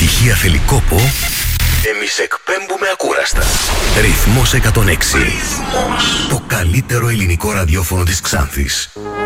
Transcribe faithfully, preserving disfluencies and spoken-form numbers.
επιτυχία θέλει κόπο, εμείς εκπέμπουμε ακούραστα. Ρυθμός εκατόν έξι. Ρυθμός. Το καλύτερο ελληνικό ραδιόφωνο της Ξάνθης.